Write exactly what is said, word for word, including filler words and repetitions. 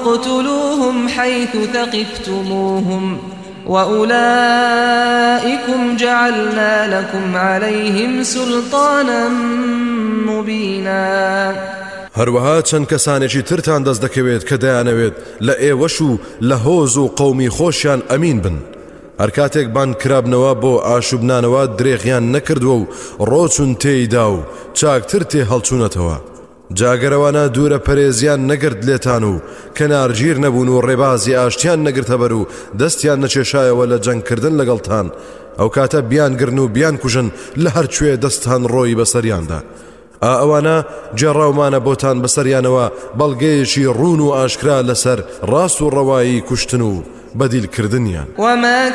واقتلوهم حيث ثقفتموهم وأولئكم جعلنا لكم عليهم سلطانا مبينا. هەروەها چەند کەسانێکی ترتان دەست دەکەوێت کە دەیانەوێت لە ئێوەش و لە هۆز و قەومی خۆشیان ئەمین بن. هەر کاتێک بان کرابنەوە بۆ ئاشوبنانەوە درێغیان نەکردووە و ڕۆچون تێیدا و چاکتر تێ هەڵچوونەتەوە. جاگەرەوانە دوورە پەرێزیان نەگرت لێتان و کەنارگیر نەبوون و ڕێبازی ئاشتیان نەگرتە بەر و دەستیان نەچێشایەوە لە جەنگکردن لەگەڵتان. ئەو کاتە بیانگرن و بیان کوژن لە هەرکوێ دەستان ڕۆی بەسەریاندا. ئا ئەوانە جێڕاومانە بۆتان بەسەریانەوە بەڵگەیەکی ڕوون و ئاشکرا لەسەر ڕاست و ڕەوایی کوشتن و بەدیلکردنیان. وما